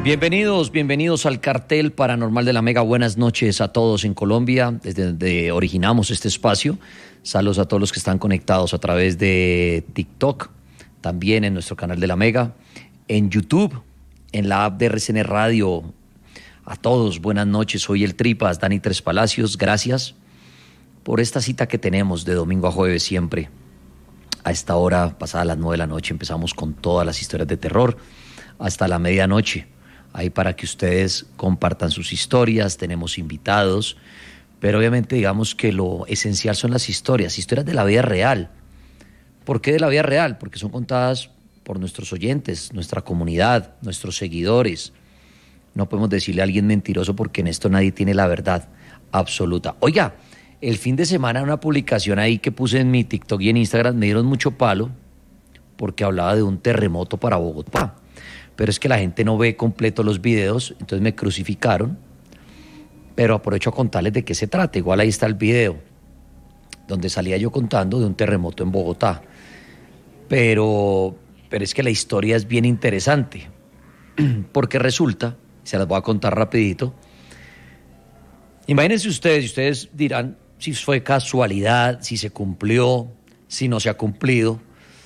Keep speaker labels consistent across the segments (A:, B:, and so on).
A: Bienvenidos al Cartel Paranormal de la Mega. Buenas noches a todos en Colombia, desde donde originamos este espacio. Saludos a todos los que están conectados a través de TikTok, también en nuestro canal de la Mega, en YouTube, en la app de RCN Radio. A todos, buenas noches. Soy el Tripas, Dani Tres Palacios. Gracias por esta cita que tenemos de domingo a jueves siempre. A esta hora, pasada las 9 de la noche, empezamos con todas las historias de terror hasta la medianoche. Ahí para que ustedes compartan sus historias, tenemos invitados, pero obviamente digamos que lo esencial son las historias de la vida real. ¿Por qué de la vida real? Porque son contadas por nuestros oyentes, nuestra comunidad, nuestros seguidores. No podemos decirle a alguien mentiroso porque en esto nadie tiene la verdad absoluta. Oiga, el fin de semana una publicación ahí que puse en mi TikTok y en Instagram me dieron mucho palo porque hablaba de un terremoto para Bogotá. Pero es que la gente no ve completo los videos, entonces me crucificaron. Pero aprovecho a contarles de qué se trata. Igual ahí está el video, donde salía yo contando de un terremoto en Bogotá. Pero es que la historia es bien interesante, porque resulta, se las voy a contar rapidito. Imagínense ustedes, y ustedes dirán si fue casualidad, si se cumplió, si no se ha cumplido.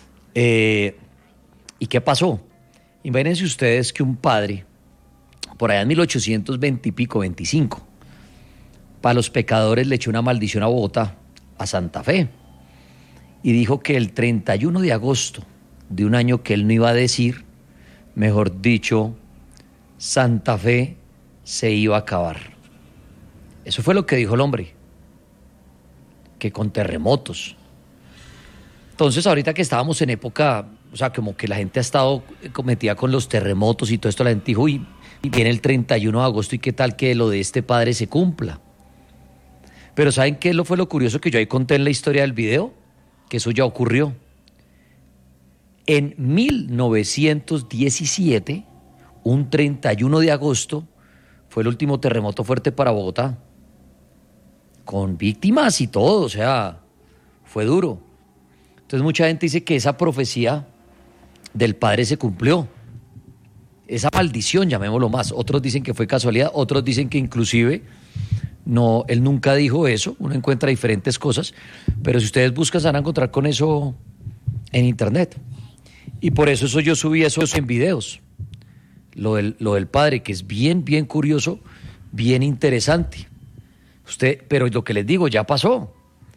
A: ¿Y qué pasó? Imagínense ustedes que un padre, por allá en 1820 y pico, 25, para los pecadores le echó una maldición a Bogotá, a Santa Fe, y dijo que el 31 de agosto de un año que él no iba a decir, mejor dicho, Santa Fe se iba a acabar. Eso fue lo que dijo el hombre, que con terremotos. Entonces, ahorita que estábamos en época, o sea, como que la gente ha estado cometida con los terremotos y todo esto, la gente dijo, uy, viene el 31 de agosto y qué tal que lo de este padre se cumpla. Pero ¿saben qué fue lo curioso que yo ahí conté en la historia del video? Que eso ya ocurrió. En 1917, un 31 de agosto, fue el último terremoto fuerte para Bogotá. Con víctimas y todo, o sea, fue duro. Entonces mucha gente dice que esa profecía del padre se cumplió. Esa maldición, llamémoslo más. Otros dicen que fue casualidad, otros dicen que inclusive no, él nunca dijo eso. Uno encuentra diferentes cosas, pero si ustedes buscan se van a encontrar con eso en internet. Y por eso yo subí eso en videos. Lo del padre, que es bien, bien curioso, bien interesante. Pero lo que les digo, ya pasó.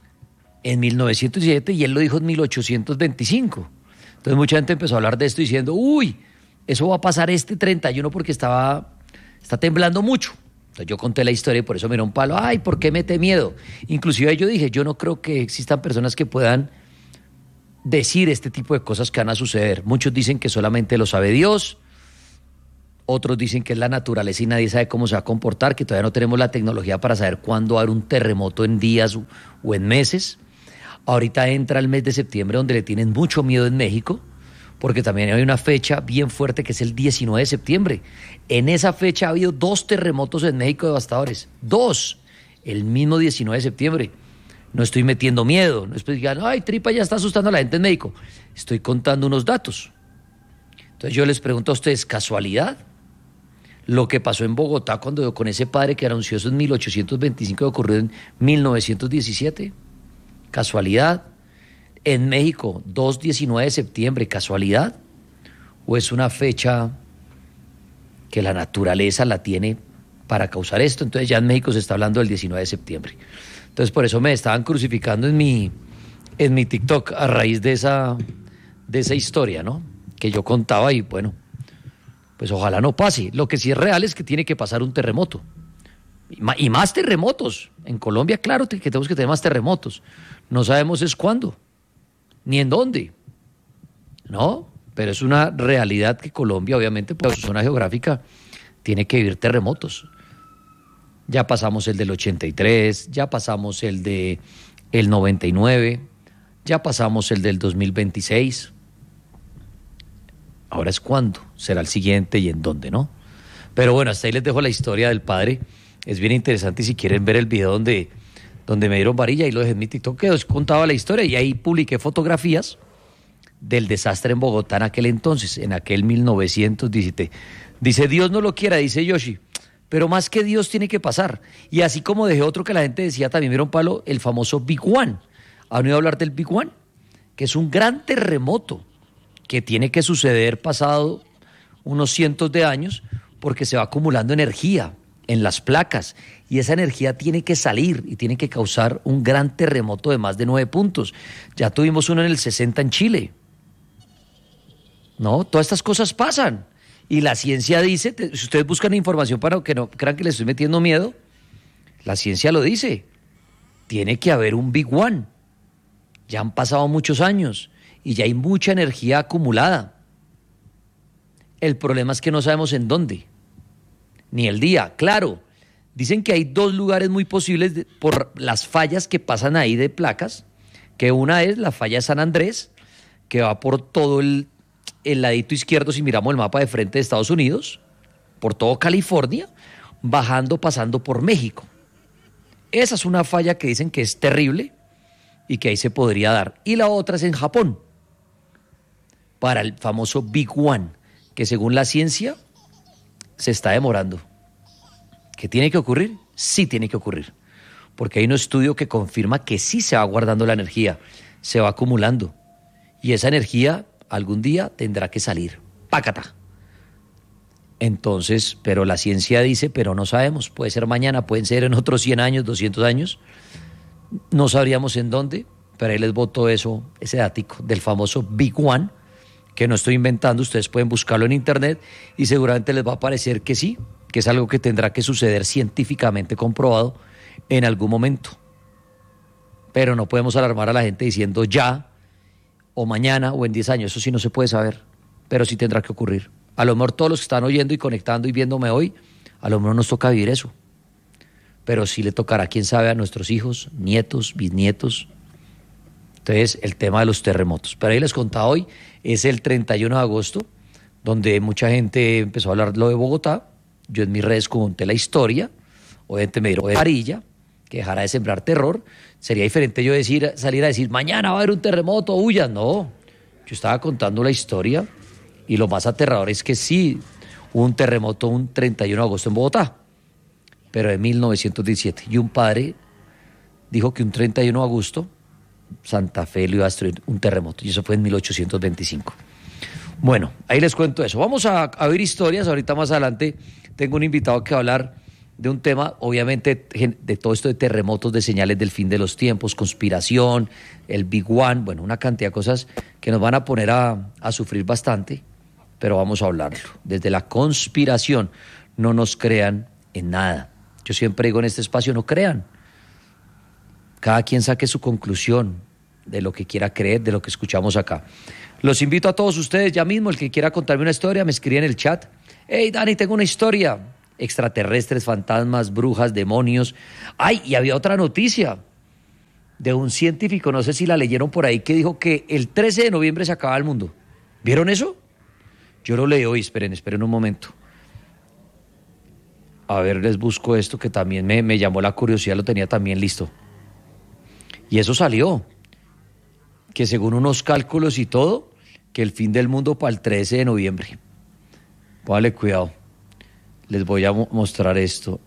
A: En 1917 y él lo dijo en 1825. Entonces mucha gente empezó a hablar de esto diciendo, uy, eso va a pasar este 31 porque está temblando mucho. Entonces yo conté la historia y por eso me dio un palo, ay, ¿por qué mete miedo? Inclusive yo dije, yo no creo que existan personas que puedan decir este tipo de cosas que van a suceder. Muchos dicen que solamente lo sabe Dios, otros dicen que es la naturaleza y nadie sabe cómo se va a comportar, que todavía no tenemos la tecnología para saber cuándo va a haber un terremoto en días o en meses. Ahorita entra el mes de septiembre donde le tienen mucho miedo en México, porque también hay una fecha bien fuerte que es el 19 de septiembre. En esa fecha ha habido 2 terremotos en México devastadores. 2, el mismo 19 de septiembre. No estoy metiendo miedo, no estoy diciendo, ay, Tripa ya está asustando a la gente en México. Estoy contando unos datos. Entonces yo les pregunto a ustedes, ¿casualidad? Lo que pasó en Bogotá con ese padre que anunció eso en 1825 y ocurrió en 1917. ¿Casualidad? En México, 19 de septiembre, ¿casualidad? ¿O es una fecha que la naturaleza la tiene para causar esto? Entonces ya en México se está hablando del 19 de septiembre. Entonces por eso me estaban crucificando en mi TikTok a raíz de esa historia, ¿no? Que yo contaba y bueno, pues ojalá no pase. Lo que sí es real es que tiene que pasar un terremoto. Y más terremotos. En Colombia, claro que tenemos que tener más terremotos. No sabemos es cuándo, ni en dónde, ¿no? Pero es una realidad que Colombia, obviamente, por su zona geográfica, tiene que vivir terremotos. Ya pasamos el del 83, ya pasamos el del 99, ya pasamos el del 2026. Ahora es cuándo, será el siguiente y en dónde, ¿no? Pero bueno, hasta ahí les dejo la historia del padre. Es bien interesante y si quieren ver el video donde me dieron varilla, ahí lo dejé en mi TikTok, que os contaba la historia y ahí publiqué fotografías del desastre en Bogotá en aquel entonces, en aquel 1917. Dice, Dios no lo quiera, dice Yoshi, pero más que Dios tiene que pasar. Y así como dejé otro que la gente decía, también vieron palo, el famoso Big One. ¿Han oído hablar del Big One? Que es un gran terremoto que tiene que suceder pasado unos cientos de años porque se va acumulando energía en las placas y esa energía tiene que salir y tiene que causar un gran terremoto de más de 9 puntos. Ya tuvimos uno en el 60 en Chile. No, todas estas cosas pasan. Y la ciencia dice, si ustedes buscan información para que no crean que les estoy metiendo miedo, la ciencia lo dice. Tiene que haber un Big One. Ya han pasado muchos años y ya hay mucha energía acumulada. El problema es que no sabemos en dónde, ni el día. Claro, dicen que hay 2 lugares muy posibles por las fallas que pasan ahí de placas, que una es la falla de San Andrés, que va por todo el ladito izquierdo, si miramos el mapa de frente de Estados Unidos, por todo California, bajando, pasando por México. Esa es una falla que dicen que es terrible y que ahí se podría dar. Y la otra es en Japón, para el famoso Big One, que según la ciencia se está demorando. ¿Qué tiene que ocurrir? Sí tiene que ocurrir, porque hay un estudio que confirma que sí se va guardando la energía, se va acumulando, y esa energía algún día tendrá que salir. ¡Pácata! Entonces, pero la ciencia dice, pero no sabemos, puede ser mañana, pueden ser en otros 100 años, 200 años, no sabríamos en dónde, pero ahí les boto eso, ese datico del famoso Big One, que no estoy inventando, ustedes pueden buscarlo en internet y seguramente les va a parecer que sí, que es algo que tendrá que suceder científicamente comprobado en algún momento. Pero no podemos alarmar a la gente diciendo ya, o mañana, o en 10 años, eso sí no se puede saber, pero sí tendrá que ocurrir. A lo mejor todos los que están oyendo y conectando y viéndome hoy, a lo mejor nos toca vivir eso, pero sí le tocará, quién sabe, a nuestros hijos, nietos, bisnietos. Entonces, el tema de los terremotos. Pero ahí les contaba hoy, es el 31 de agosto, donde mucha gente empezó a hablar lo de Bogotá. Yo en mis redes conté la historia, obviamente me dieron de amarilla, que dejara de sembrar terror. Sería diferente yo salir a decir, mañana va a haber un terremoto, huyan. No, yo estaba contando la historia y lo más aterrador es que sí, hubo un terremoto un 31 de agosto en Bogotá, pero de 1917. Y un padre dijo que un 31 de agosto Santa Fe le iba a destruir un terremoto, y eso fue en 1825. Bueno, ahí les cuento eso. Vamos a ver historias. Ahorita más adelante tengo un invitado que va a hablar de un tema, obviamente, de todo esto de terremotos, de señales del fin de los tiempos, conspiración, el Big One, bueno, una cantidad de cosas que nos van a poner a sufrir bastante, pero vamos a hablarlo. Desde la conspiración, no nos crean en nada. Yo siempre digo en este espacio, no crean. Cada quien saque su conclusión de lo que quiera creer, de lo que escuchamos acá. Los invito a todos ustedes ya mismo, el que quiera contarme una historia, me escribe en el chat. Hey, Dani, tengo una historia. Extraterrestres, fantasmas, brujas, demonios. Ay, y había otra noticia de un científico, no sé si la leyeron por ahí, que dijo que el 13 de noviembre se acaba el mundo. ¿Vieron eso? Yo lo leí hoy, esperen un momento. A ver, les busco esto que también me llamó la curiosidad, lo tenía también listo. Y eso salió, que según unos cálculos y todo, que el fin del mundo para el 13 de noviembre. Póngale cuidado, les voy a mostrar esto.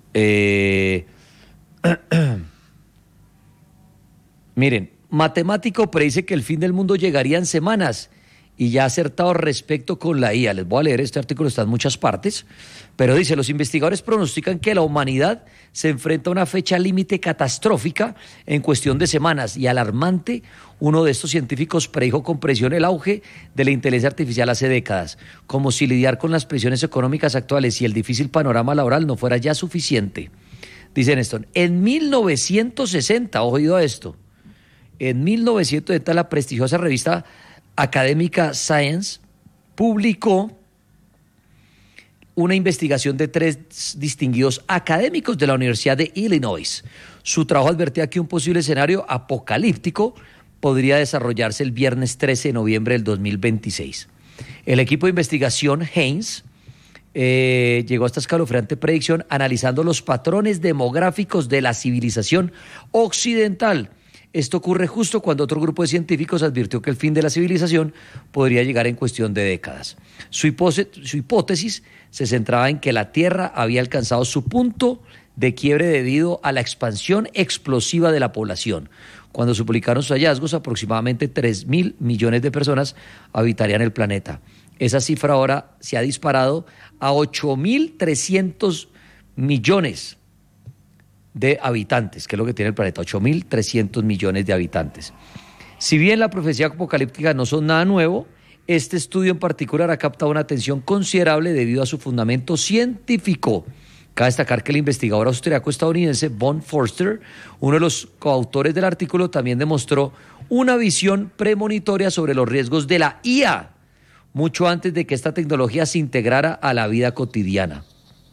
A: Miren, matemático predice que el fin del mundo llegaría en semanas y ya ha acertado respecto con la IA. Les voy a leer este artículo, está en muchas partes, pero dice, los investigadores pronostican que la humanidad se enfrenta a una fecha límite catastrófica en cuestión de semanas y alarmante. Uno de estos científicos predijo con precisión el auge de la inteligencia artificial hace décadas, como si lidiar con las presiones económicas actuales y el difícil panorama laboral no fuera ya suficiente. Dicen esto, en 1960, oído a esto, en 1960 la prestigiosa revista académica Science publicó una investigación de 3 distinguidos académicos de la Universidad de Illinois. Su trabajo advertía que un posible escenario apocalíptico podría desarrollarse el viernes 13 de noviembre del 2026. El equipo de investigación Haynes llegó a esta escalofriante predicción analizando los patrones demográficos de la civilización occidental Esto ocurre justo cuando otro grupo de científicos advirtió que el fin de la civilización podría llegar en cuestión de décadas. Su hipótesis se centraba en que la Tierra había alcanzado su punto de quiebre debido a la expansión explosiva de la población. Cuando se publicaron sus hallazgos, aproximadamente 3.000 millones de personas habitarían el planeta. Esa cifra ahora se ha disparado a 8.300 millones de habitantes, que es lo que tiene el planeta, 8.300 millones de habitantes. Si bien la profecía apocalíptica no son nada nuevo, este estudio en particular ha captado una atención considerable debido a su fundamento científico. Cabe destacar que el investigador austriaco-estadounidense Von Forster, uno de los coautores del artículo, también demostró una visión premonitoria sobre los riesgos de la IA, mucho antes de que esta tecnología se integrara a la vida cotidiana.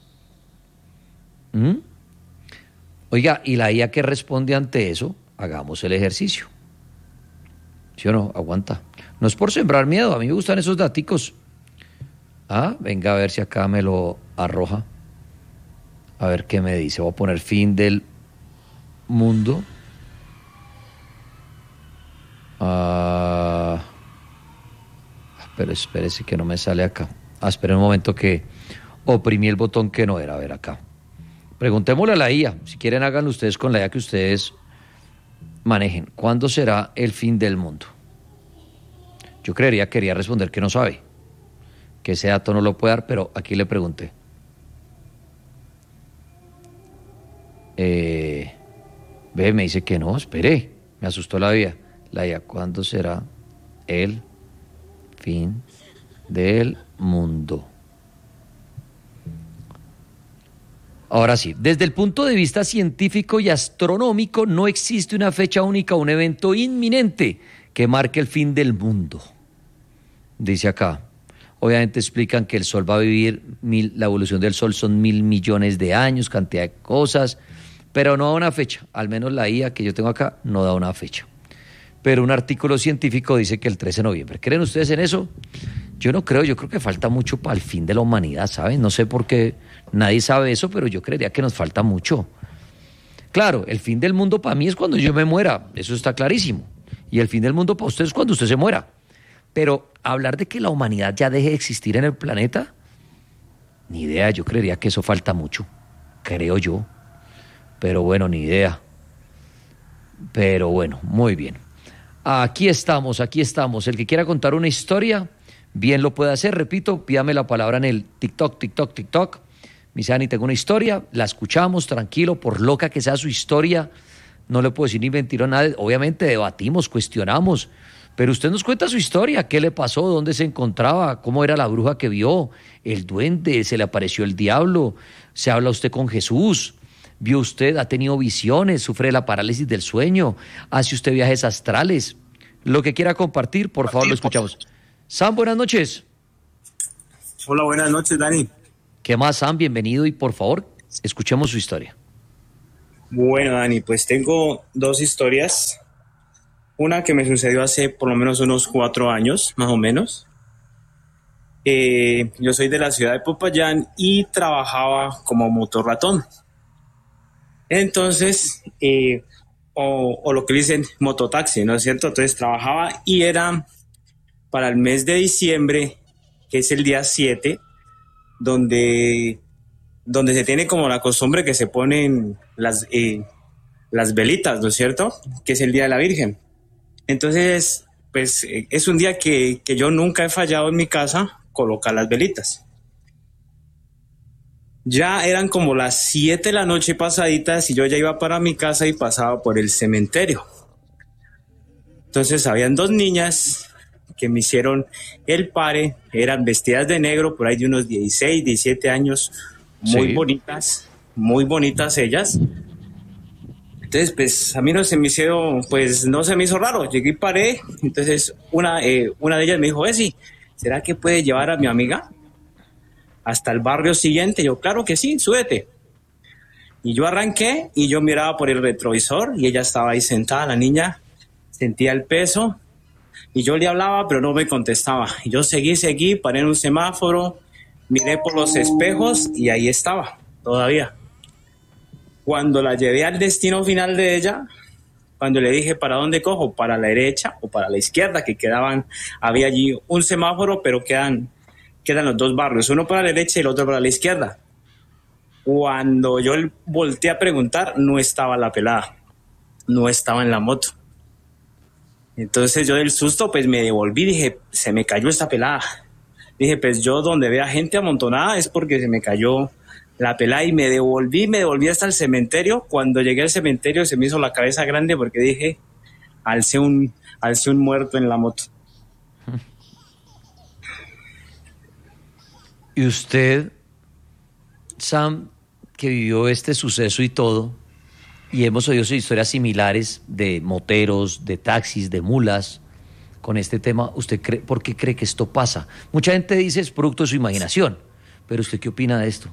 A: Oiga, ¿y la IA qué responde ante eso? Hagamos el ejercicio. ¿Sí o no? Aguanta. No es por sembrar miedo, a mí me gustan esos daticos. Venga a ver si acá me lo arroja. A ver qué me dice. Voy a poner fin del mundo. Pero espérese que no me sale acá. Espera un momento que oprimí el botón que no era. A ver acá. Preguntémosle a la IA. Si quieren, háganlo ustedes con la IA que ustedes manejen. ¿Cuándo será el fin del mundo? Yo quería responder que no sabe. Que ese dato no lo puede dar, pero aquí le pregunté. Me dice que no, espere. Me asustó la IA. La IA, ¿cuándo será el fin del mundo? Ahora sí, desde el punto de vista científico y astronómico no existe una fecha única, un evento inminente que marque el fin del mundo. Dice acá. Obviamente explican que el Sol va a vivir, la evolución del Sol son 1.000 millones de años, cantidad de cosas, pero no da una fecha. Al menos la IA que yo tengo acá no da una fecha. Pero un artículo científico dice que el 13 de noviembre. ¿Creen ustedes en eso? Yo no creo, yo creo que falta mucho para el fin de la humanidad, ¿saben? No sé por qué nadie sabe eso, pero yo creería que nos falta mucho. Claro, el fin del mundo para mí es cuando yo me muera, eso está clarísimo. Y el fin del mundo para ustedes es cuando usted se muera. Pero hablar de que la humanidad ya deje de existir en el planeta, ni idea, yo creería que eso falta mucho, creo yo. Pero bueno, ni idea. Pero bueno, muy bien. Aquí estamos. El que quiera contar una historia, bien lo puede hacer. Repito, pídame la palabra en el TikTok. Me dice, Dani, tengo una historia, la escuchamos, tranquilo, por loca que sea su historia, no le puedo decir ni mentira a nadie. Obviamente debatimos, cuestionamos, pero usted nos cuenta su historia, qué le pasó, dónde se encontraba, cómo era la bruja que vio, el duende, se le apareció el diablo, se habla usted con Jesús, vio usted, ha tenido visiones, sufre de la parálisis del sueño, hace usted viajes astrales, lo que quiera compartir, por favor, lo escuchamos. Sam, buenas noches.
B: Hola, buenas noches, Dani.
A: ¿Qué más, Sam? Bienvenido y por favor, escuchemos su historia.
B: Bueno, Dani, pues tengo dos historias. Una que me sucedió hace por lo menos unos 4 años, más o menos. Yo soy de la ciudad de Popayán y trabajaba como motorratón. Entonces, o lo que dicen mototaxi, ¿no es cierto? Entonces trabajaba y era para el mes de diciembre, que es el día 7, donde se tiene como la costumbre que se ponen las velitas, ¿no es cierto? Que es el Día de la Virgen. Entonces, pues es un día que yo nunca he fallado en mi casa colocar las velitas. Ya eran como las 7 de la noche pasaditas y yo ya iba para mi casa y pasaba por el cementerio. Entonces habían 2 niñas que me hicieron el pare, eran vestidas de negro, por ahí de unos 16, 17 años, muy bonitas ellas. Entonces, pues a mí no se me hizo raro, llegué y paré. Entonces una de ellas me dijo, sí, ¿será que puede llevar a mi amiga hasta el barrio siguiente? Yo, claro que sí, súbete. Y yo arranqué y yo miraba por el retrovisor y ella estaba ahí sentada, la niña, sentía el peso y yo le hablaba pero no me contestaba. Y yo seguí, paré en un semáforo, miré por los espejos y ahí estaba, todavía. Cuando la llevé al destino final de ella, Cuando le dije para dónde cojo, para la derecha o para la izquierda, que había allí un semáforo, pero quedan los dos barrios, uno para la derecha y el otro para la izquierda. Cuando yo volteé a preguntar, no estaba la pelada, no estaba en la moto. Entonces yo del susto pues me devolví, dije, se me cayó esta pelada. Dije, pues yo donde vea gente amontonada es porque se me cayó la pelada, y me devolví hasta el cementerio. Cuando llegué al cementerio se me hizo la cabeza grande porque dije, alcé un muerto en la moto.
A: Y usted, Sam, que vivió este suceso y todo, y hemos oído historias similares de moteros, de taxis, de mulas, con este tema, ¿por qué cree que esto pasa? Mucha gente dice es producto de su imaginación, pero ¿usted qué opina de esto?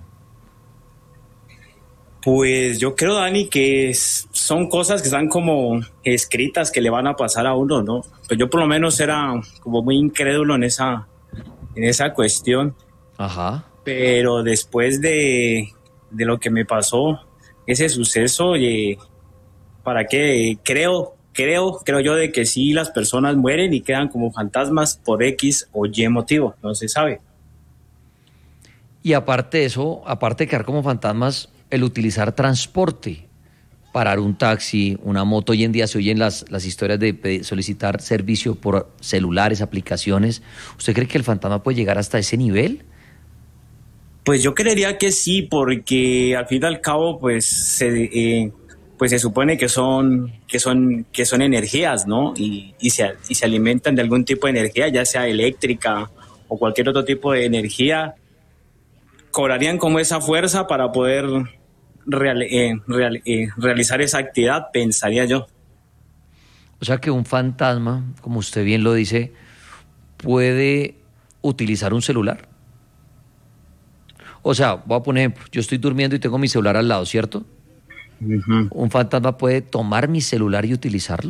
B: Pues yo creo, Dani, que son cosas que están como escritas que le van a pasar a uno, ¿no? Pues yo por lo menos era como muy incrédulo en esa cuestión.
A: Ajá.
B: Pero después de lo que me pasó, ese suceso, ¿para qué? Creo yo de que sí, las personas mueren y quedan como fantasmas por X o Y motivo, no se sabe.
A: Y aparte de eso, aparte de quedar como fantasmas, el utilizar transporte, parar un taxi, una moto, hoy en día se oyen las historias de solicitar servicio por celulares, aplicaciones. ¿Usted cree que el fantasma puede llegar hasta ese nivel?
B: Pues yo creería que sí, porque al fin y al cabo, pues se supone que son energías, ¿no? Y se alimentan de algún tipo de energía, ya sea eléctrica o cualquier otro tipo de energía. Cobrarían como esa fuerza para poder realizar esa actividad, pensaría yo.
A: O sea que un fantasma, como usted bien lo dice, puede utilizar un celular. O sea, voy a poner ejemplo, yo estoy durmiendo y tengo mi celular al lado, ¿cierto?
B: Uh-huh.
A: ¿Un fantasma puede tomar mi celular y utilizarlo?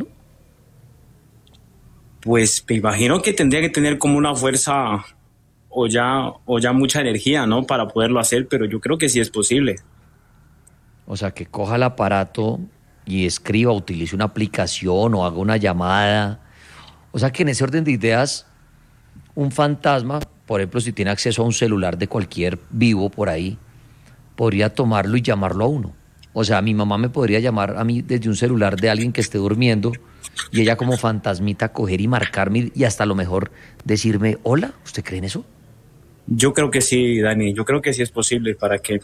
B: Pues me imagino que tendría que tener como una fuerza o ya mucha energía, ¿no? Para poderlo hacer, pero yo creo que sí es posible.
A: O sea, que coja el aparato y escriba, utilice una aplicación o haga una llamada. O sea, que en ese orden de ideas, un fantasma, por ejemplo, si tiene acceso a un celular de cualquier vivo por ahí, podría tomarlo y llamarlo a uno. O sea, mi mamá me podría llamar a mí desde un celular de alguien que esté durmiendo y ella como fantasmita coger y marcarme y hasta a lo mejor decirme, hola, ¿usted cree en eso?
B: Yo creo que sí, Dani, yo creo que sí es posible. ¿Para qué?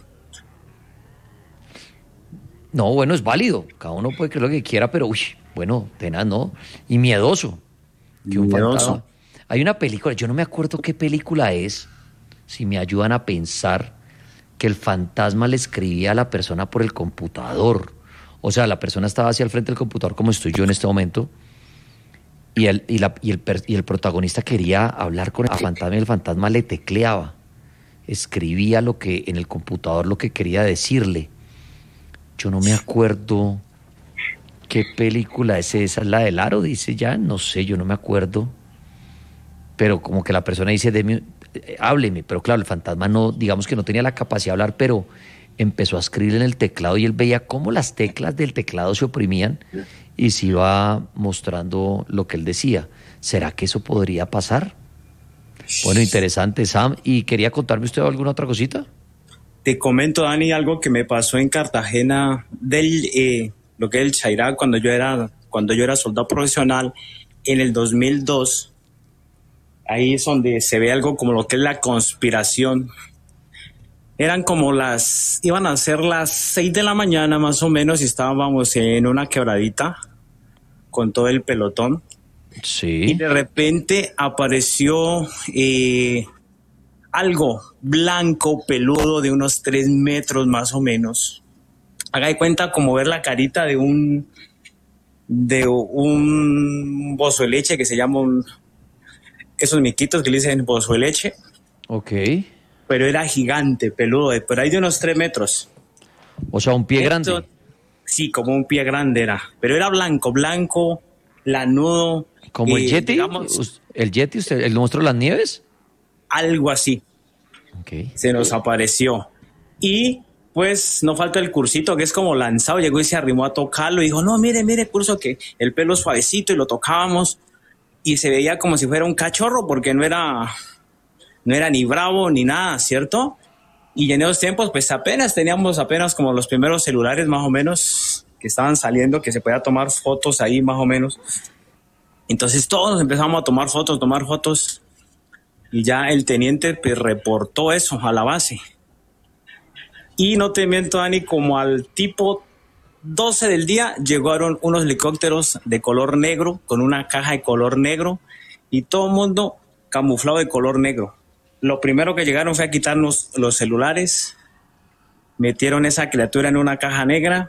A: No, bueno, es válido. Cada uno puede creer lo que quiera, pero, uy, bueno, tenaz, ¿no? Y miedoso. Que un
B: Miedoso.
A: fantasma. Hay una película, yo no me acuerdo qué película es, si me ayudan a pensar, que el fantasma le escribía a la persona por el computador. O sea, la persona estaba hacia el frente del computador como estoy yo en este momento y el protagonista quería hablar con el fantasma y el fantasma le tecleaba, escribía lo que en el computador lo que quería decirle. Yo no me acuerdo qué película es esa, ¿es la del aro? Dice ya, no sé, yo no me acuerdo. Pero como que la persona dice, hábleme, pero claro, el fantasma no, digamos que no tenía la capacidad de hablar, pero empezó a escribir en el teclado y él veía cómo las teclas del teclado se oprimían y se iba mostrando lo que él decía. ¿Será que eso podría pasar? Bueno, interesante, Sam. ¿Y quería contarme usted alguna otra cosita?
B: Te comento, Dani, algo que me pasó en Cartagena lo que es el Chairá cuando yo era soldado profesional en el 2002. Ahí es donde se ve algo como lo que es la conspiración. Iban a ser las 6 de la mañana más o menos y estábamos en una quebradita con todo el pelotón.
A: Sí.
B: Y de repente apareció algo blanco, peludo, de unos 3 metros más o menos. Haga de cuenta como ver la carita de un bozo de leche que se llama esos miquitos que le dicen bozo de leche.
A: Ok.
B: Pero era gigante, peludo, por ahí de unos 3 metros.
A: O sea, un pie grande.
B: Sí, como un pie grande era. Pero era blanco, lanudo.
A: ¿Como el Yeti?
B: Digamos,
A: ¿El Yeti, el monstruo de las nieves?
B: algo así.
A: Okay.
B: Se nos apareció. Y pues no falta el cursito que es como lanzado, llegó y se arrimó a tocarlo y dijo, no, mire, curso, que el pelo es suavecito, y lo tocábamos y se veía como si fuera un cachorro porque no era ni bravo ni nada, ¿cierto? Y en esos tiempos pues teníamos como los primeros celulares más o menos que estaban saliendo, que se podía tomar fotos ahí más o menos. Entonces todos empezamos a tomar fotos y ya el teniente pues reportó eso a la base. Y no te miento, Dani, como al tipo 12 del día llegaron unos helicópteros de color negro con una caja de color negro y todo el mundo camuflado de color negro. Lo primero que llegaron fue a quitarnos los celulares, metieron esa criatura en una caja negra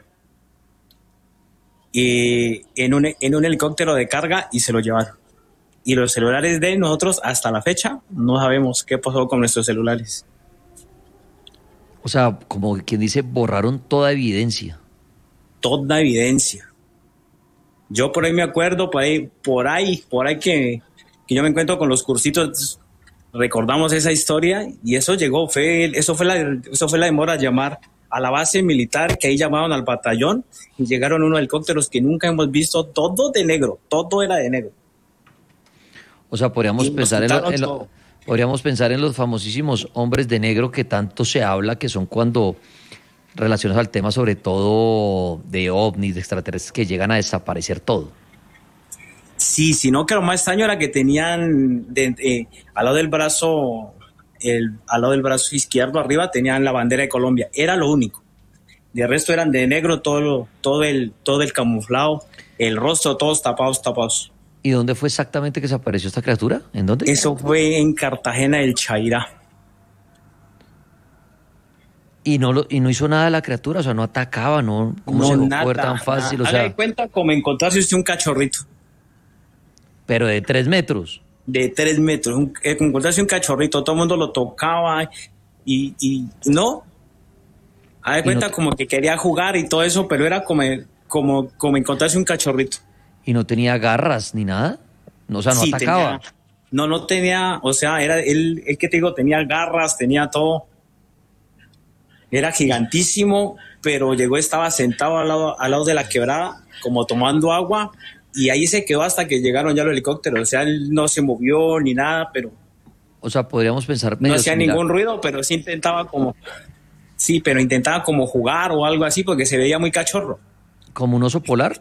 B: y en un helicóptero de carga y se lo llevaron. Y los celulares de nosotros hasta la fecha no sabemos qué pasó con nuestros celulares.
A: O sea, como quien dice, borraron toda evidencia.
B: Toda evidencia. Yo por ahí me acuerdo, por ahí que yo me encuentro con los cursitos, recordamos esa historia y eso fue la demora a llamar a la base militar, que ahí llamaron al batallón y llegaron unos helicópteros que nunca hemos visto, todo de negro, todo era de negro.
A: O sea, podríamos pensar en los famosísimos hombres de negro que tanto se habla, que son cuando relacionados al tema sobre todo de ovnis, de extraterrestres que llegan a desaparecer todo.
B: Sí, sino que lo más extraño era que tenían al lado del brazo izquierdo arriba tenían la bandera de Colombia, era lo único. De resto eran de negro todo el camuflado, el rostro todos tapados.
A: ¿Y dónde fue exactamente que se apareció esta criatura? ¿En dónde?
B: Eso fue en Cartagena del Chairá.
A: Y no hizo nada la criatura, o sea, no atacaba, ¿no? ¿Cómo
B: No,
A: se dejó
B: nada,
A: ver tan fácil? O
B: haga
A: sea,
B: de cuenta como encontrarse usted un cachorrito
A: pero de 3 metros.
B: de 3 metros, encontrarse un cachorrito, todo el mundo lo tocaba y no. Haga de cuenta como que quería jugar y todo eso, pero era como encontrarse un cachorrito.
A: ¿Y no tenía garras ni nada? No, o sea, no
B: Sí,
A: atacaba.
B: no tenía, o sea, era el que te digo, tenía garras, tenía todo. Era gigantísimo, pero estaba sentado al lado de la quebrada, como tomando agua, y ahí se quedó hasta que llegaron ya los helicópteros. O sea, él no se movió ni nada, pero
A: O sea, podríamos pensar
B: no
A: medio
B: hacía
A: similar.
B: ningún ruido, pero intentaba como jugar o algo así, porque se veía muy cachorro.
A: ¿Como un oso polar?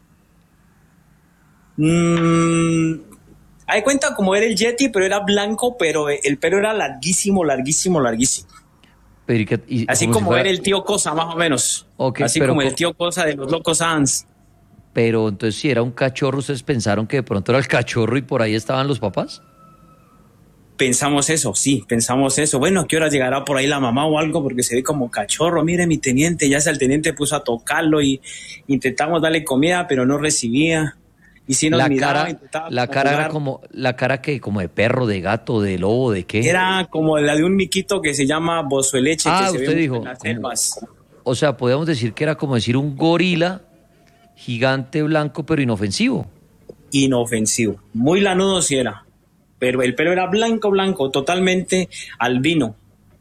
B: Haz de cuenta como era el Yeti, pero era blanco, pero el pelo era larguísimo.
A: Pero
B: Así
A: como si
B: como
A: fuera-
B: era el tío Cosa, más o menos.
A: Ok,
B: Así
A: pero
B: como el tío Cosa de los Locos Adams.
A: Pero entonces, si era un cachorro, ¿ustedes pensaron que de pronto era el cachorro y por ahí estaban los papás?
B: Pensamos eso. Bueno, ¿qué hora llegará por ahí la mamá o algo? Porque se ve como cachorro. Mire, mi teniente, ya sea el teniente puso a tocarlo y intentamos darle comida, pero no recibía. Y si nos miraba, intentaba
A: la cara era
B: jugar.
A: como de perro, de gato, de lobo, ¿de qué?
B: Era como la de un miquito que se llama bozueleche, que se
A: usted
B: ve mucho
A: dijo,
B: en las selvas.
A: o sea, podríamos decir que era como decir un gorila gigante blanco pero inofensivo.
B: Inofensivo. Muy lanudo sí era. Pero el pelo era blanco, totalmente albino.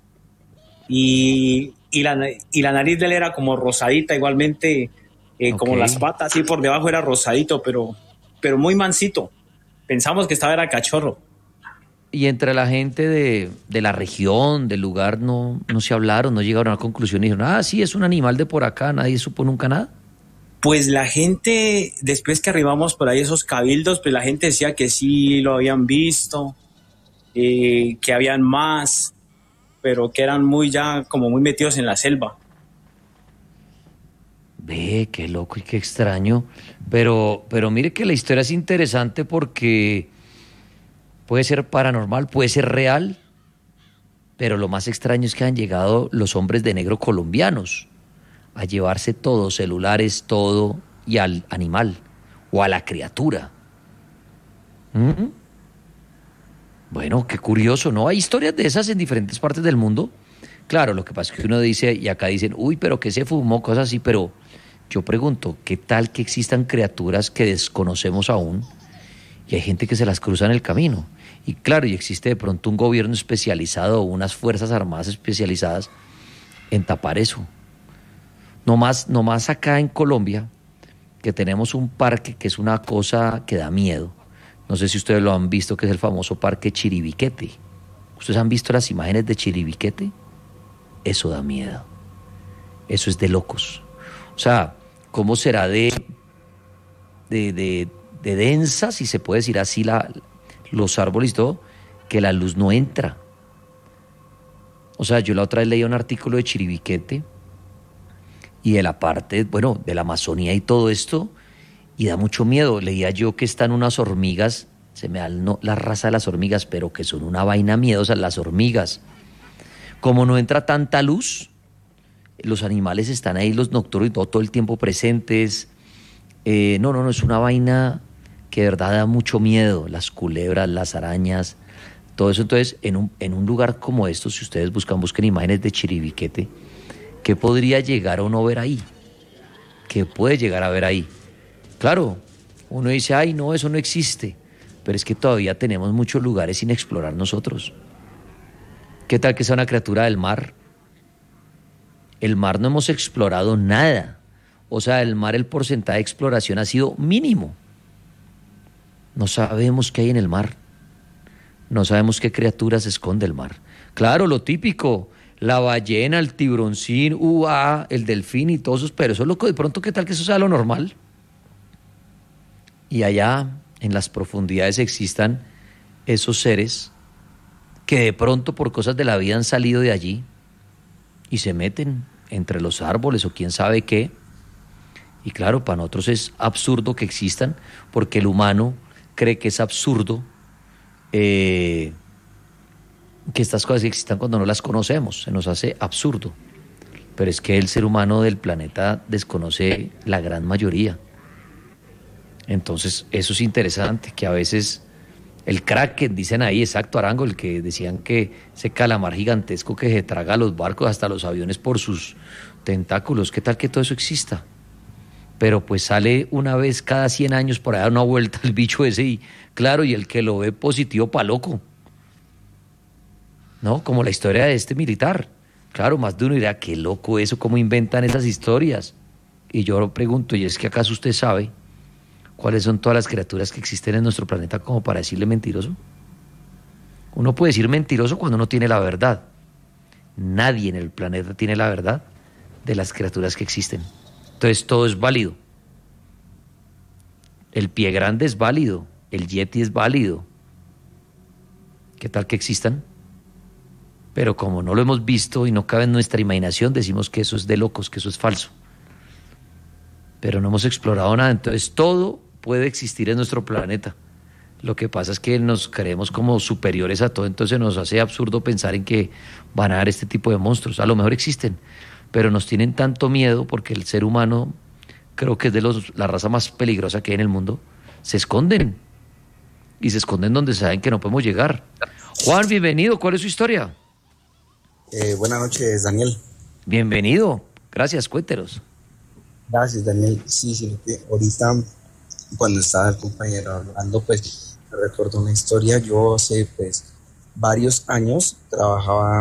B: Y la nariz de él era como rosadita, igualmente, como
A: Ok.
B: las patas, así por debajo era rosadito, pero muy mansito. Pensamos que era cachorro.
A: Y entre la gente de la región, del lugar, no se hablaron, no llegaron a una conclusión y dijeron, sí, es un animal de por acá, nadie supo nunca nada.
B: Pues la gente, después que arribamos por ahí esos cabildos, pues la gente decía que sí lo habían visto, que habían más, pero que eran como muy metidos en la selva.
A: Ve, qué loco y qué extraño. Pero mire que la historia es interesante porque puede ser paranormal, puede ser real, pero lo más extraño es que han llegado los hombres de negro colombianos a llevarse todo, celulares, todo, y al animal o a la criatura. ¿Mm? Bueno, qué curioso, ¿no? Hay historias de esas en diferentes partes del mundo. Claro, lo que pasa es que uno dice, y acá dicen, uy, pero que se fumó, cosas así, pero yo pregunto, ¿qué tal que existan criaturas que desconocemos aún y hay gente que se las cruza en el camino? Y claro, y existe de pronto un gobierno especializado o unas fuerzas armadas especializadas en tapar eso. No más acá en Colombia, que tenemos un parque que es una cosa que da miedo. No sé si ustedes lo han visto, que es el famoso parque Chiribiquete. ¿Ustedes han visto las imágenes de Chiribiquete? Eso da miedo. Eso es de locos. O sea, ¿cómo será de densa, si se puede decir así, los árboles y todo, que la luz no entra? O sea, yo la otra vez leía un artículo de Chiribiquete y de la parte, bueno, de la Amazonía y todo esto, y da mucho miedo. Leía yo que están unas hormigas, se me da la raza de las hormigas, pero que son una vaina miedosa las hormigas. Como no entra tanta luz, los animales están ahí, los nocturnos, todo el tiempo presentes. No, es una vaina que de verdad da mucho miedo. Las culebras, las arañas, todo eso. Entonces, en un lugar como esto, si ustedes busquen imágenes de Chiribiquete, ¿qué podría llegar a uno ver ahí? ¿Qué puede llegar a ver ahí? Claro, uno dice, ay, no, eso no existe. Pero es que todavía tenemos muchos lugares sin explorar nosotros. ¿Qué tal que sea una criatura del mar? El mar no hemos explorado nada. O sea, el mar, el porcentaje de exploración ha sido mínimo. No sabemos qué hay en el mar. No sabemos qué criaturas esconde el mar. Claro, lo típico, la ballena, el tiburoncín, el delfín y todos esos, pero eso es loco. De pronto, ¿qué tal que eso sea lo normal? Y allá, en las profundidades, existan esos seres que de pronto por cosas de la vida han salido de allí y se meten entre los árboles o quién sabe qué. Y claro, para nosotros es absurdo que existan porque el humano cree que es absurdo que estas cosas existan cuando no las conocemos. Se nos hace absurdo. Pero es que el ser humano del planeta desconoce la gran mayoría. Entonces, eso es interesante, que a veces el kraken, dicen ahí, exacto, Arango, el que decían que ese calamar gigantesco que se traga los barcos, hasta los aviones por sus tentáculos, ¿qué tal que todo eso exista? Pero pues sale una vez cada 100 años por ahí a dar una vuelta el bicho ese y claro, y el que lo ve positivo pa' loco, ¿no? Como la historia de este militar. Claro, más de uno dirá, qué loco eso, cómo inventan esas historias. Y yo pregunto, ¿y es que acaso usted sabe cuáles son todas las criaturas que existen en nuestro planeta como para decirle mentiroso? Uno puede decir mentiroso cuando no tiene la verdad. Nadie en el planeta tiene la verdad de las criaturas que existen. Entonces todo es válido. El pie grande es válido, el yeti es válido. ¿Qué tal que existan? Pero como no lo hemos visto y no cabe en nuestra imaginación, decimos que eso es de locos, que eso es falso. Pero no hemos explorado nada, entonces todo puede existir en nuestro planeta. Lo que pasa es que nos creemos como superiores a todo, entonces nos hace absurdo pensar en que van a dar este tipo de monstruos. A lo mejor existen, pero nos tienen tanto miedo porque el ser humano, creo que es de la raza más peligrosa que hay en el mundo, se esconden. Y se esconden donde saben que no podemos llegar. Juan, bienvenido, ¿cuál es su historia?
C: Buenas noches, Daniel.
A: Bienvenido, gracias, cuéntenos.
C: Gracias, Daniel. Sí, ahorita cuando estaba el compañero hablando, pues me recuerdo una historia. Yo hace pues varios años trabajaba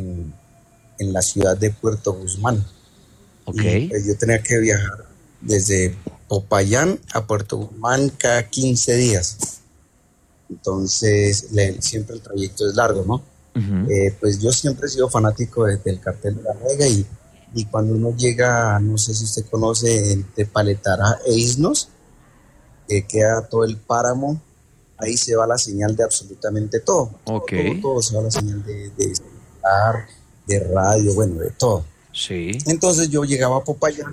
C: en la ciudad de Puerto Guzmán.
A: Ok.
C: Y, pues, yo tenía que viajar desde Popayán a Puerto Guzmán cada 15 días. Entonces, siempre el trayecto es largo, ¿no?
A: Uh-huh.
C: Pues yo siempre he sido fanático del Cartel de la Mega y cuando uno llega, no sé si usted conoce, entre Paletara e Isnos, queda todo el páramo, ahí se va la señal de absolutamente todo.
A: Ok.
C: Todo se va la señal de celular, de radio, bueno, de todo.
A: Sí.
C: Entonces yo llegaba a Popayán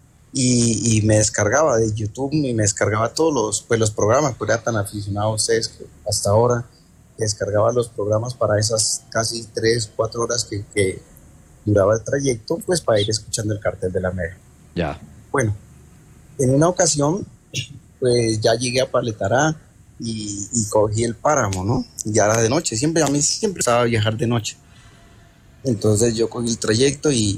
C: y me descargaba de YouTube y me descargaba todos los programas, pues era tan aficionado a ustedes que hasta ahora descargaba los programas para esas casi 3-4 horas que duraba el trayecto, pues para ir escuchando el Cartel de la Mega.
A: Ya.
C: Bueno, en una ocasión, pues ya llegué a Paletará y cogí el páramo, ¿no? Ya era de noche, a mí siempre estaba a viajar de noche. Entonces yo cogí el trayecto y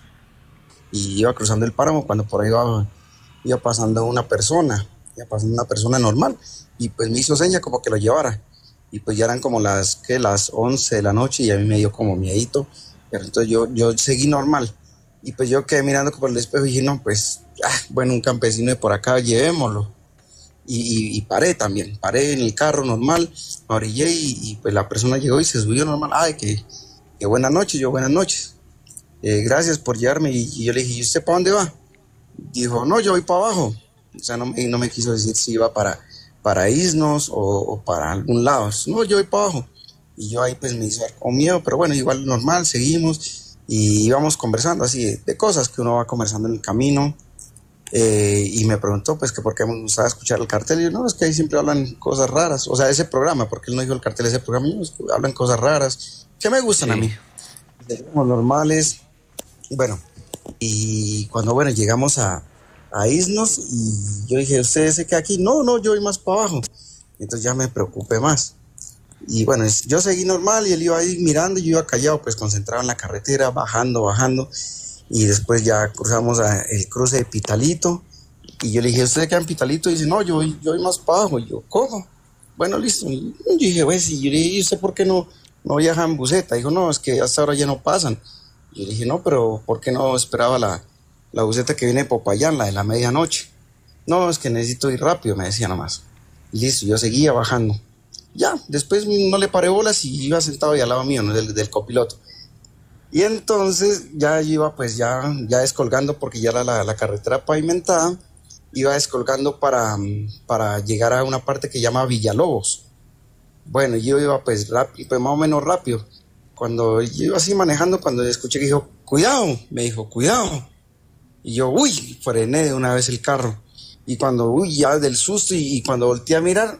C: iba cruzando el páramo cuando por ahí iba pasando una persona normal y pues me hizo seña como que lo llevara. Y pues ya eran como las 11 de la noche y a mí me dio como miedito. Pero entonces yo seguí normal. Y pues yo quedé mirando por el espejo y dije, no, pues, bueno, un campesino de por acá, llevémoslo. Y paré también, paré en el carro normal, me orillé y pues la persona llegó y se subió normal. Ay, que buenas noches, yo buenas noches. Gracias por llevarme. Y yo le dije, ¿y usted para dónde va? Dijo, no, yo voy para abajo. O sea, no me quiso decir si iba para Isnos o para algún lado. No, yo voy para abajo. Y yo ahí pues me hice con miedo, pero bueno, igual normal, seguimos y íbamos conversando así de cosas que uno va conversando en el camino. Y me preguntó pues que por qué me gustaba escuchar el cartel. Y yo, no, es que ahí siempre hablan cosas raras. O sea, ese programa, porque él no dijo el cartel, ese programa, no, hablan cosas raras que me gustan a mí. Somos normales. Bueno, y cuando, bueno, llegamos a Isnos y yo dije, ¿usted se queda aquí? No, yo voy más para abajo. Entonces ya me preocupé más. Y bueno, yo seguí normal y él iba ahí mirando y yo iba callado, pues concentrado en la carretera, bajando. Y después ya cruzamos el cruce de Pitalito. Y yo le dije, ¿usted queda en Pitalito? Y dice, no, yo voy más para abajo. Y yo, ¿cómo? Bueno, listo. Y yo dije, pues, y yo le dije, ¿y usted por qué no viaja en buseta? Dijo, no, es que hasta ahora ya no pasan. Y yo le dije, no, pero ¿por qué no esperaba la buseta que viene de Popayán, la de la medianoche? No, es que necesito ir rápido, me decía nomás. Y listo, yo seguía bajando. Ya, después no le paré bolas y iba sentado ahí al lado mío, ¿no? del copiloto. Y entonces ya yo iba pues ya descolgando porque ya era la carretera pavimentada, iba descolgando para llegar a una parte que llama Villalobos. Bueno, yo iba pues rápido, pues más o menos rápido. Cuando yo iba así manejando, cuando escuché que dijo, cuidado, me dijo, cuidado. Y yo, uy, frené de una vez el carro. Y cuando, ya del susto y cuando volteé a mirar,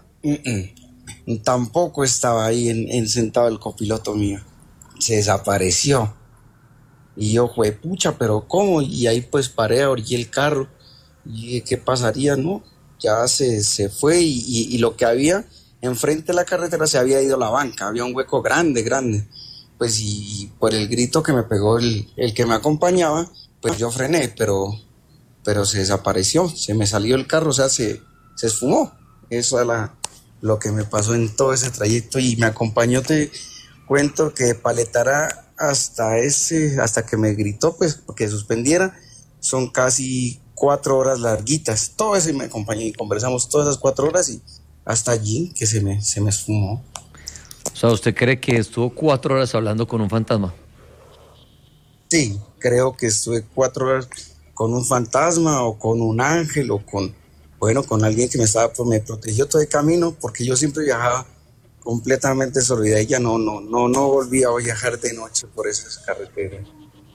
C: tampoco estaba ahí sentado el copiloto mío. Se desapareció. Y yo, pucha, pero ¿cómo? Y ahí pues paré, orillé el carro. Y dije, ¿qué pasaría? No, ya se fue y lo que había enfrente de la carretera se había ido la banca. Había un hueco grande. Pues y por el grito que me pegó el que me acompañaba, pues yo frené, pero se desapareció. Se me salió el carro, o sea, se esfumó. Eso es lo que me pasó en todo ese trayecto y me acompañó, te cuento que de Paletara hasta que me gritó pues que suspendiera, son casi 4 horas larguitas, todo eso me acompañó y conversamos todas esas 4 horas y hasta allí que se me esfumó.
A: O sea, ¿usted cree que estuvo 4 horas hablando con un fantasma?
C: Sí, creo que estuve 4 horas con un fantasma o con un ángel o con alguien que me protegió todo el camino, porque yo siempre viajaba completamente solo y de ella no volví a viajar de noche por esas carreteras.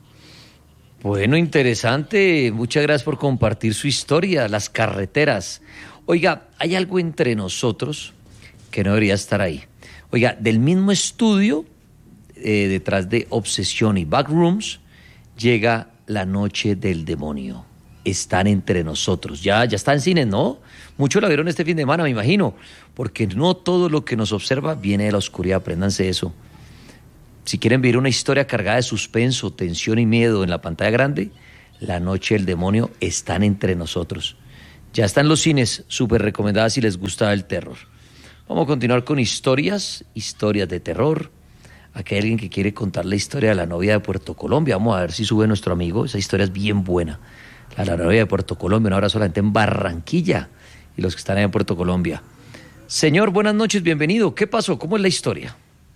A: Bueno, interesante. Muchas gracias por compartir su historia, las carreteras. Oiga, hay algo entre nosotros que no debería estar ahí. Oiga, del mismo estudio, detrás de Obsesión y Backrooms, llega La Noche del Demonio. Están entre nosotros. Ya está en cine, ¿no? Muchos la vieron este fin de semana, me imagino, porque no todo lo que nos observa viene de la oscuridad. Apréndanse eso. Si quieren vivir una historia cargada de suspenso, tensión y miedo en la pantalla grande, La Noche del Demonio están entre nosotros. Ya están los cines, súper recomendadas si les gusta el terror. Vamos a continuar con historias de terror. Aquí hay alguien que quiere contar la historia de la novia de Puerto Colombia. Vamos a ver si sube nuestro amigo. Esa historia es bien buena. La novia de Puerto Colombia, un abrazo a la gente en Barranquilla y los que están allá en Puerto Colombia. Señor, buenas noches, bienvenido. ¿Qué pasó? ¿Cómo es la historia?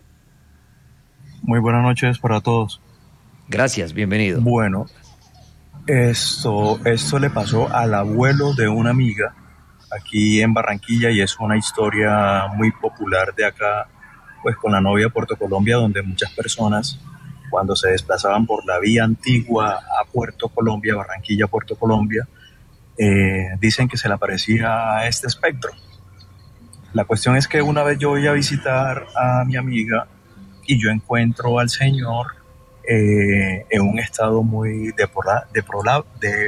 D: Muy buenas noches para todos.
A: Gracias, bienvenido.
D: Bueno, esto le pasó al abuelo de una amiga aquí en Barranquilla y es una historia muy popular de acá, pues con la novia de Puerto Colombia, donde muchas personas cuando se desplazaban por la vía antigua a Puerto Colombia, Barranquilla, Puerto Colombia, dicen que se le aparecía a este espectro. La cuestión es que una vez yo voy a visitar a mi amiga y yo encuentro al señor en un estado muy deplorable.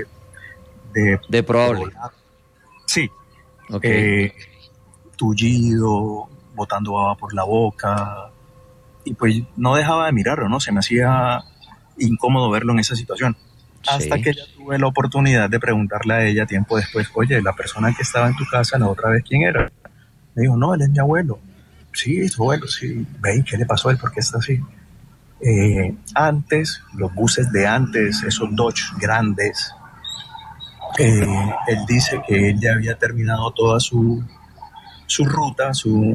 D: Sí.
A: Okay.
D: Tullido, botando baba por la boca, y pues no dejaba de mirarlo, ¿no? Se me hacía incómodo verlo en esa situación. Sí. Hasta que ya tuve la oportunidad de preguntarle a ella tiempo después, oye, la persona que estaba en tu casa la otra vez, ¿quién era? Me dijo, no, él es mi abuelo. Sí, es tu abuelo, sí. Ve, ¿qué le pasó a él? ¿Por qué está así? Antes, los buses de antes, esos Dodge grandes, él dice que él ya había terminado toda su ruta,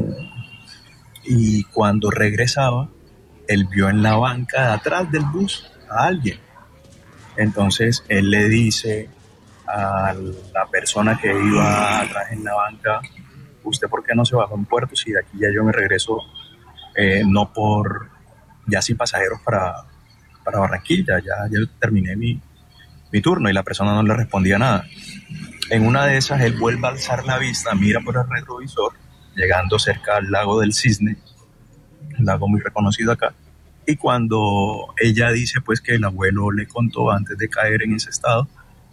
D: y cuando regresaba, él vio en la banca de atrás del bus a alguien. Entonces él le dice a la persona que iba atrás en la banca: ¿usted por qué no se bajó en Puerto si de aquí ya yo me regreso, no por, ya sin pasajeros para Barranquilla, ya yo terminé mi turno? Y la persona no le respondía nada. En una de esas él vuelve a alzar la vista, mira por el retrovisor, llegando cerca al lago del Cisne, un lago muy reconocido acá, y cuando ella dice pues que el abuelo le contó antes de caer en ese estado,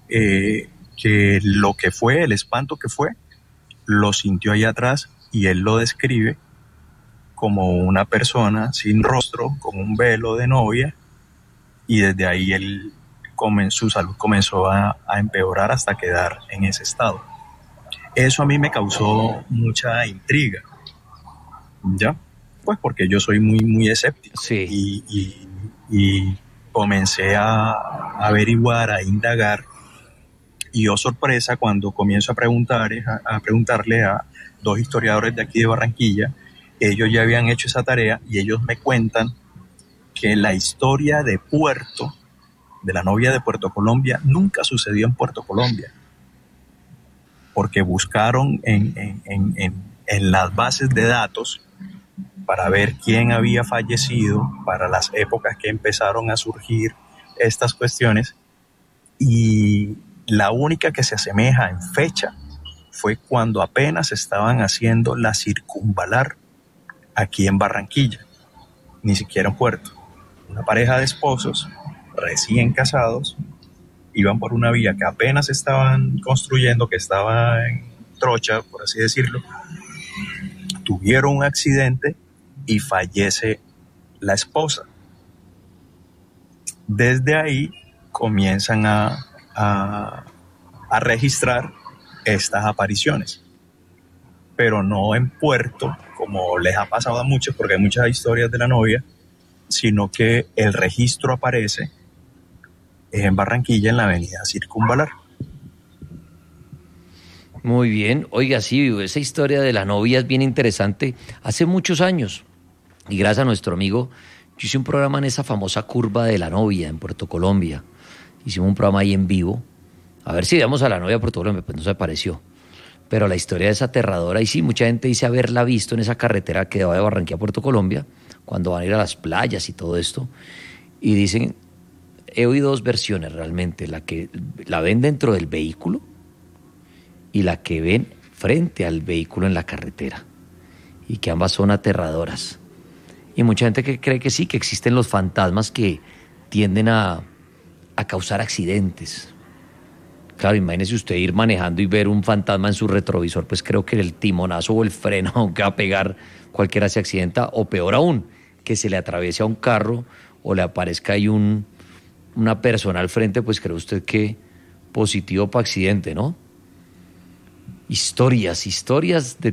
D: que lo que fue, el espanto que fue, lo sintió ahí atrás, y él lo describe como una persona sin rostro, con un velo de novia, y desde ahí su salud comenzó a empeorar hasta quedar en ese estado. Eso a mí me causó mucha intriga, ¿ya? Pues porque yo soy muy, muy escéptico.
A: Sí.
D: Y comencé a averiguar, a indagar, y oh sorpresa, cuando comienzo a preguntarle a dos historiadores de aquí de Barranquilla, ellos ya habían hecho esa tarea y ellos me cuentan que la historia de Puerto, de la novia de Puerto Colombia, nunca sucedió en Puerto Colombia, porque buscaron en las bases de datos para ver quién había fallecido para las épocas que empezaron a surgir estas cuestiones, y la única que se asemeja en fecha fue cuando apenas estaban haciendo la circunvalar aquí en Barranquilla, ni siquiera en Puerto. Una pareja de esposos recién casados iban por una vía que apenas estaban construyendo, que estaba en trocha, por así decirlo, tuvieron un accidente y fallece la esposa. Desde ahí comienzan a registrar estas apariciones, pero no en Puerto, como les ha pasado a muchos, porque hay muchas historias de la novia, sino que el registro aparece en Barranquilla, en la avenida Circunvalar.
A: Muy bien. Oiga, sí, esa historia de la novia es bien interesante. Hace muchos años, y gracias a nuestro amigo, yo hice un programa en esa famosa curva de la novia en Puerto Colombia. Hicimos un programa ahí en vivo. A ver si veíamos a la novia de Puerto Colombia, pues no se pareció. Pero la historia es aterradora, y sí, mucha gente dice haberla visto en esa carretera que va de Barranquilla a Puerto Colombia, cuando van a ir a las playas y todo esto. Y dicen, he oído dos versiones realmente, la que la ven dentro del vehículo y la que ven frente al vehículo en la carretera, y que ambas son aterradoras. Y mucha gente que cree que sí, que existen los fantasmas que tienden a causar accidentes. Claro, imagínese usted ir manejando y ver un fantasma en su retrovisor, pues creo que el timonazo o el freno que va a pegar, cualquiera se accidenta, o peor aún, que se le atraviese a un carro o le aparezca ahí una persona al frente, pues cree usted que positivo para accidente, ¿no? Historias de